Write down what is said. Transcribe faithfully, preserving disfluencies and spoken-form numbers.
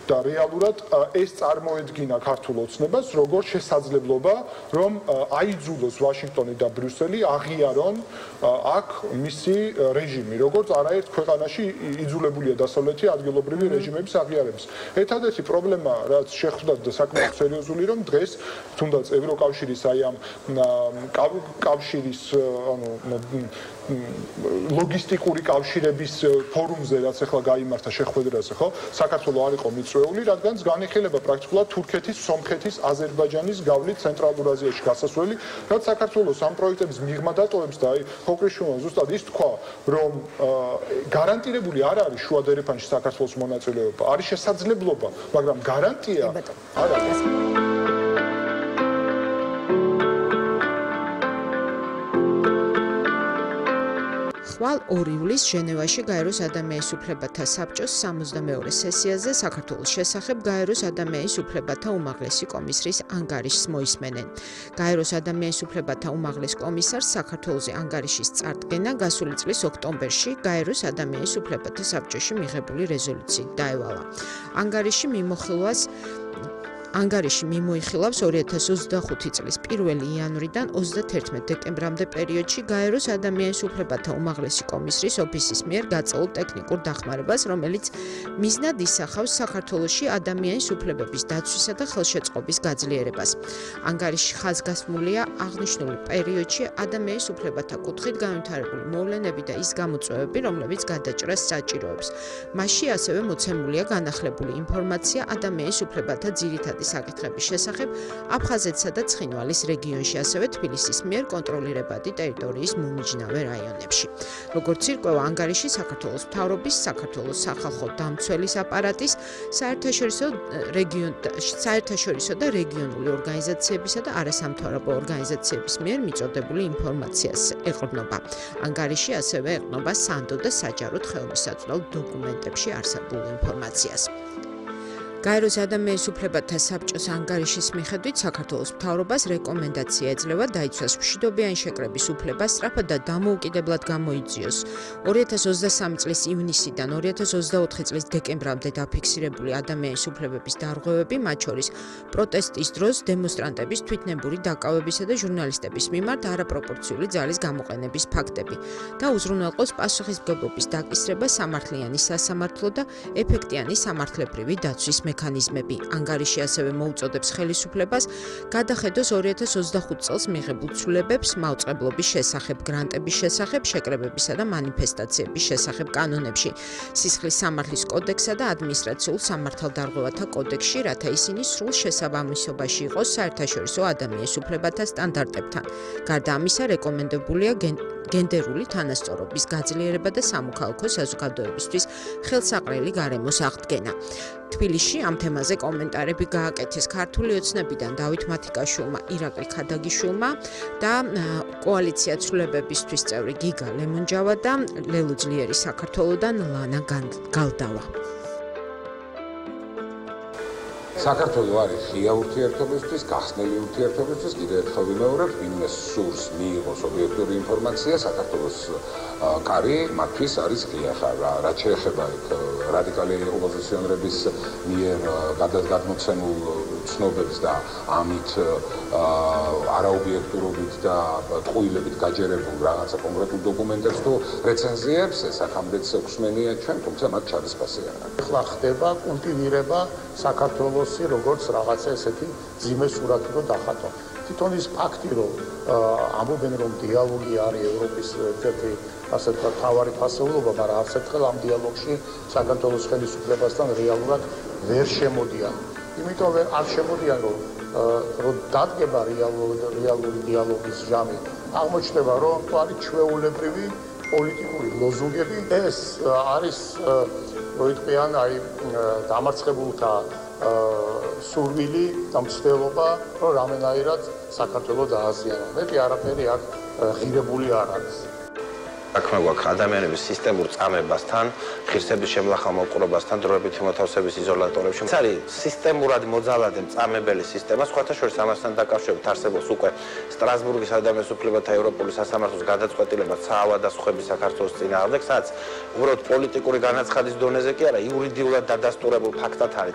და რეალურად ეს წარმოედგინა ქართულ ოცნებას, როგორც შესაძლებლობა, რომ აიძულოს ვაშინგტონი და ბრიუსელი აღიარონ აქ მისი რეჟიმი, როგორც არაერთ ქვეყანაში იძულებულია დასავლეთი ადგილობრივი რეჟიმების აღიარების. ერთადერთი პრობლემა, რაც შეხვდათ და საკმაოდ სერიოზული, რომ დღეს თუნდაც ევროკავშირის აი ამ კავშირის ანუ ლოგისტიკური კავშირების ფორუმზე, რაც ახლა გაიმართა შეხვედრაზე, ხო? საქართველოს არ იყო მიწვეული, რადგან განიხილება პრაქტიკულად თურქეთის, სომხეთის, აზერბაიჯანის გავლით ცენტრალურ აზიაში გასასვლელი, რაც საქართველოს ამ პროექტების მიღმა დატოვებს და აი ხოქრიშვილმა ზუსტად ის თქვა, რომ გარანტირებული არ არის შუა დერეფანში საქართველოს მონაწილეობა, არის შესაძლებლობა, მაგრამ გარანტია არ არის. ხვალ ორი ივლის ჟენევაში გაეროს ადამიანის უფლებათა საბჭოს სამოცდამეორე სესიაზე საქართველოს შესახებ გაეროს ადამიანის უფლებათა უმაღლესი კომისრის ანგარიშს მოისმენენ. გაეროს ადამიანის უფლებათა უმაღლეს კომისარს საქართველოს ანგარიშის წარდგენა გასული წლის ოქტომბერში გაეროს ადამიანის უფლებათა საბჭოში მიღებული რეზოლუციით დაევალა. ანგარიში მიმოხილვას ანგარიში მიმოიხილავს ორი ათას ოცდახუთი წლის პირველი იანვრიდან ოცდათერთმეტ დეკემბრამდე პერიოდში გაეროს ადამიანის უფლებათა უმაღლესი კომისრის ოფისის მიერ გაწეულ ტექნიკურ დახმარებას, რომელიც მიზნად ისახავს საქართველოში ადამიანის უფლებების დაცვისა და ხელშეწყობის გაძლიერებას. ანგარიში ხაზგასმულია აღნიშნული პერიოდში ადამიანის უფლებათა კუთხით განვითარებული მოვლენები და ის გამოწვევები, რომლებიც გადაჭრას საჭიროებს. მასში ასევე მოცემულია განახლებული ინფორმაცია ადამიანის უფლებათა ძირითადი საკითხების შესახებ აფხაზეთსა და ცხინვალის რეგიონში, ასევე თბილისის მიერ კონტროლირებადი ტერიტორიის მომიჯნავე რაიონებში. როგორც ირკვევა, ანგარიში საქართველოს მთავრობის, საქართველოს სახალხო დამცველის აპარატის, საერთაშორისო საერთაშორისო და რეგიონული ორგანიზაციებისა და არასამთავრობო ორგანიზაციების მიერ მიწოდებული ინფორმაციას ეყრდნობა. ანგარიში ასევე ეყრდნობა სანდო და საჯარო თხეობისაწვდელ დოკუმენტებში არსებულ ინფორმაციას. გაეროს ადამიანის უფლებათა საბჭოს ანგარიშის მიხედვით საქართველოს მთავრობას რეკომენდაცია ეძლევა დაიცვას მშვიდობიანი შეკრების უფლება, სწრაფად და დამოუკიდებლად გამოიძიოს ორი ათას ოცდასამი წლის ივნისიდან ორი ათას ოცდაოთხი წლის დეკემბრამდე დაფიქსირებული ადამიანის უფლებების დარღვევები, მათ შორის პროტესტის დროს დემონსტრანტების თვითნებური დაკავებისა და ჟურნალისტების მიმართ არაპროპორციული ძალის გამოყენების ფაქტები და უზრუნველყოს პასუხისმგებლობის დაკისრება, სამართლიანი სასამართლო და ეფექტიანი სამართლებრივი დაცვის მექანიზმები. ანგარიში ასევე მოუწოდებს ხელისუფლებას გადახედოს ორი ათას ოცდახუთი წელს მიღებულ ცვლილებებს მაუწყებლობის შესახებ, გრანტების შესახებ, შეკრებებისა და მანიფესტაციების შესახებ კანონებში, სისხლის სამართლის კოდექსსა და ადმინისტრაციულ სამართალდარღვევათა კოდექსში, რათა ისინი სრულ შესაბამისობაში იყოს საერთაშორისო ადამიანის უფლებათა სტანდარტებთან. გარდა ამისა, რეკომენდებულია გენდერული თანასწორობის გაძლიერება და სამოქალაქო საზოგადოებისთვის ხელსაყრელი გარემოს აღდგენა. თბილისში ამ თემაზე კომენტარები გააკეთეს ქართული ოცნებიდან დავით მათიკაშვილმა, ირაკლი ქადაგიშვილმა და კოალიცია ცვლილებებისთვის წევრი გიგა ლემონჯავა და ლელო ძლიერი საქართველოდან ლანა გალდავა. საქართველო არის ღია ურთიერთობისთვის, გახსნილი ურთიერთობისთვის, კიდევ ერთხელ ვიმეორებ, ვინმე სურს მიიღოს ობიექტური ინფორმაცია, საქართველოს კარი მათთვის არის ღია. რაც შეეხება რადიკალი ოპოზიციონერების მიერ გადმოცემულ ცნობებს და ამით არაობიექტურობით და ტყუილებით გაჯერებულ რაღაცა კონკრეტულ დოკუმენტებს თუ რეცენზიებს, ეს აქამდეც გვსმენია ჩვენ, თუმცა მათ ჩარისხასი არ აქვს. ახლა ხდება კულტივირება საქართველოს როგორც რაღაცა ესეთი ძიმე სურათი რო დახატო. თვითონ ის ფაქტი, რომ ამბობენ, რომ დიალოგი არის ევროპის ერთ-ერთი ასე ვთქვათ მთავარი ფასეულობა, მაგრამ არც ერთხელ ამ დიალოგში საქართველოს ხელისუფლებასთან რეალურად ვერ შემოდიან. იმიტომ ვერ არ შემოდიან, რომ რომ დადგება რეალური დიალოგის ჟამი. აღმოჩნდება, რომ არის ჩვეულებრივი პოლიტიკური ლოზუნგები. ეს არის რო იტყვიან, აი დამარცხებულთა სურვილი და მცდელობა, რომ რამენაირად საქართველოს დააზიანონ. მეტი არაფერი აქ ღირებული არ არის. საქმე გვაქვს ადამიანების სისტემურ წამებასთან, ღირსების შემლახამოყრობასთან, დროებითი მოთავსების იზოლატორებში. ეს არის სისტემურად მოძალადე მწამებელი სისტემა, სხვათა შორის ამასთან დაკავშირებით არსებობს უკვე სტრასბურგის ადამიანის უფლებათა ევროპული სასამართლოს გადაწყვეტილება საავადმყოფოს საქართველოს წინააღმდეგ, სადაც უბრალოდ პოლიტიკური განაცხადის დონეზე კი არა, იურიდიულად დადასტურებულ ფაქტად არის